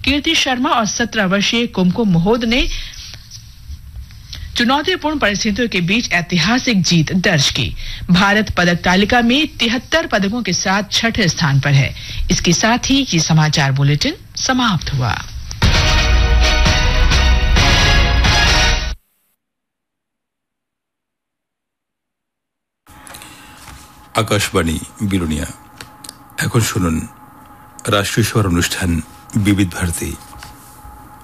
कीर्ति शर्मा और 17 वर्षीय कुमकुम मोहोद ने चुनौतीपूर्ण परिस्थितियों के बीच ऐतिहासिक जीत दर्ज की। भारत पदक तालिका में 73 पदकों के साथ छठे स्थान पर है। इसके साथ ही ये समाचार बुलेटिन समाप्त हुआ। আকাশবাণী বিলোনিয়া। এখন শুনুন রাষ্ট্রীয় সভার অনুষ্ঠান বিবিধ ভারতী।